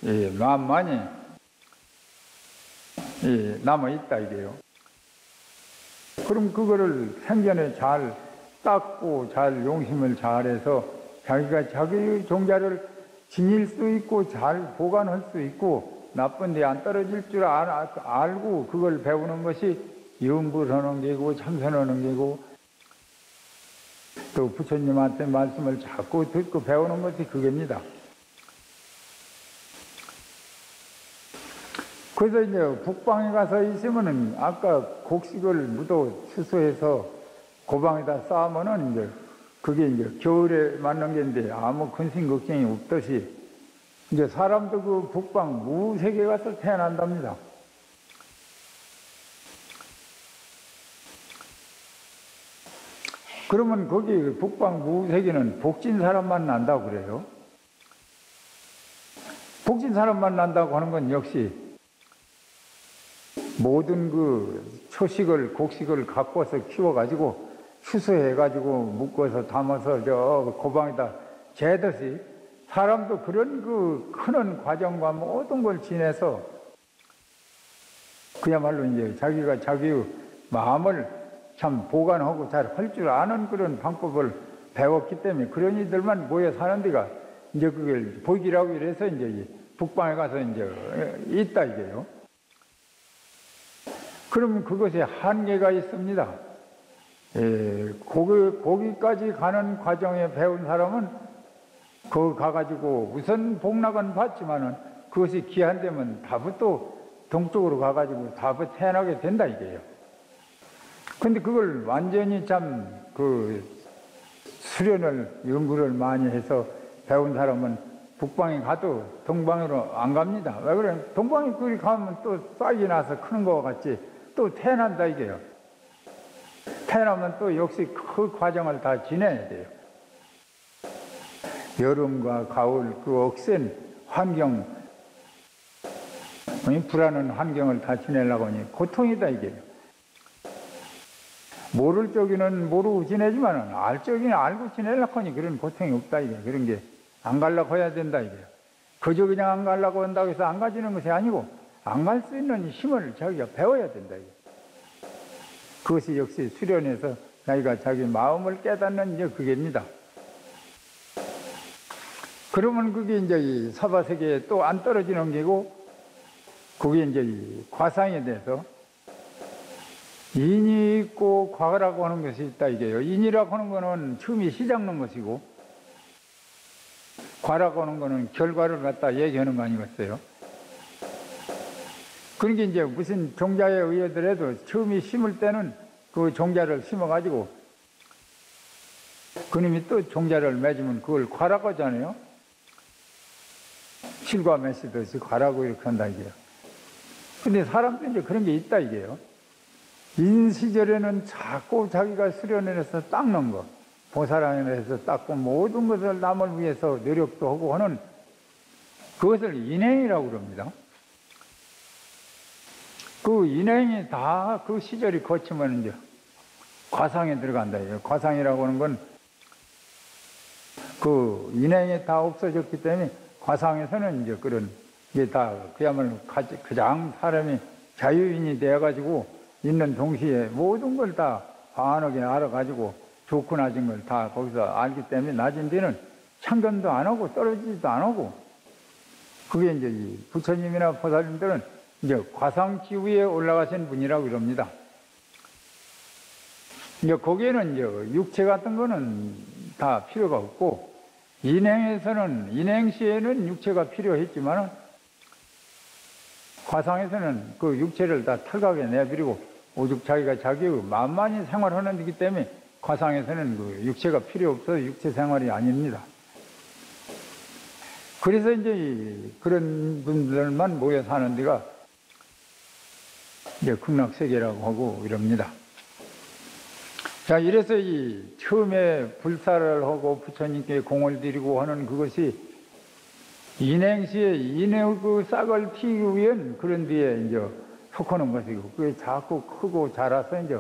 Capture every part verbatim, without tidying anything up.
예, 만만히 예, 남아있다 이게요. 그럼 그거를 생전에 잘 닦고 잘 용심을 잘해서 자기가 자기의 종자를 지닐 수 있고 잘 보관할 수 있고 나쁜 데 안 떨어질 줄 알, 알고 그걸 배우는 것이 염불하는 게고 참선하는 게고 또 부처님한테 말씀을 자꾸 듣고 배우는 것이 그겁니다. 그래서 이제 북방에 가서 있으면은 아까 곡식을 묻어 수소해서 고방에다 쌓으면은 이제 그게 이제 겨울에 맞는 게인데 아무 근심 걱정이 없듯이 이제 사람도 그 북방 무색에 가서 태어난답니다. 그러면 거기 북방 무색에는 복진 사람만 난다고 그래요. 복진 사람만 난다고 하는 건 역시 모든 그 초식을 곡식을 갖고서 키워가지고 수소해가지고 묶어서 담아서 저 고방에다 재듯이 사람도 그런 그 크는 과정과 모든 걸 지내서 그야말로 이제 자기가 자기의 마음을 참 보관하고 잘 할 줄 아는 그런 방법을 배웠기 때문에 그런 이들만 모여 사는 데가 이제 그걸 복이라고 이래서 이제 북방에 가서 이제 있다 이게요. 그러면 그것에 한계가 있습니다. 예, 거기, 거기까지 가는 과정에 배운 사람은 거기 가가지고 우선 복락은 받지만은 그것이 기한되면 다부 또 동쪽으로 가가지고 다부 태어나게 된다 이게요. 근데 그걸 완전히 참 그 수련을 연구를 많이 해서 배운 사람은 북방에 가도 동방으로 안 갑니다. 왜 그래? 동방에 그리 가면 또 싹이 나서 크는 것 같이 또 태어난다 이게요. 태어나면 또 역시 그 과정을 다 지내야 돼요. 여름과 가을 그 억센 환경, 불안한 환경을 다 지내려고 하니 고통이다 이게요. 모를 적에는 모르고 지내지만 알 적에는 알고 지내려고 하니 그런 고통이 없다 이게. 그런 게 안 가려고 해야 된다 이게. 그저 그냥 안 가려고 한다고 해서 안 가지는 것이 아니고 안 갈 수 있는 힘을 자기가 배워야 된다 이게. 그것이 역시 수련해서 자기가 자기 마음을 깨닫는 이제 그게입니다. 그러면 그게 이제 이 사바세계에 또 안 떨어지는 게고, 그게 이제 이 과상에 대해서 인이 있고 과라고 하는 것이 있다 이게요. 인이라고 하는 거는 처음이 시작하는 것이고, 과라고 하는 거는 결과를 갖다 얘기하는 거 아니겠어요? 그런 게 이제 무슨 종자에 의하더라도 처음이 심을 때는 그 종자를 심어가지고 그놈이 또 종자를 맺으면 그걸 과라고 하잖아요. 실과 맺듯이 과라고 이렇게 한다 이게요. 근데 사람도 이제 그런 게 있다 이게요. 인 시절에는 자꾸 자기가 수련을 해서 닦는 거, 보살함을 해서 닦고 모든 것을 남을 위해서 노력도 하고 하는 그것을 인행이라고 그럽니다. 그 인행이 다 그 시절이 거치면 이제 과상에 들어간다. 과상이라고 하는 건 그 인행이 다 없어졌기 때문에 과상에서는 이제 그런 게 다 그야말로 가장 사람이 자유인이 되어가지고 있는 동시에 모든 걸 다 반하게 알아가지고 좋고 낮은 걸 다 거기서 알기 때문에 낮은 데는 참견도 안 하고 떨어지지도 안 하고, 그게 이제 이 부처님이나 보살님들은 이제 과상지위에 올라가신 분이라고 그럽니다. 이제 거기에는 이제 육체 같은 거는 다 필요가 없고, 인행에서는, 인행시에는 육체가 필요했지만, 과상에서는 그 육체를 다 털각에 내버리고, 오죽 자기가 자기의 만만히 생활하는 데기 때문에, 과상에서는 그 육체가 필요 없어서 육체 생활이 아닙니다. 그래서 이제 그런 분들만 모여 사는 데가 이제 극락세계라고 하고 이럽니다. 자, 이래서 이 처음에 불사를 하고 부처님께 공을 들이고 하는 그것이 인행시에 인의 그 싹을 튀기 위한 그런 뒤에 이제 속하는 것이고, 그게 자꾸 크고 자라서 이제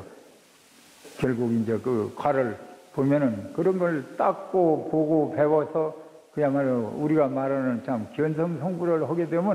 결국 이제 그 과를 보면은 그런 걸 닦고 보고 배워서 그야말로 우리가 말하는 참 견성성불을 하게 되면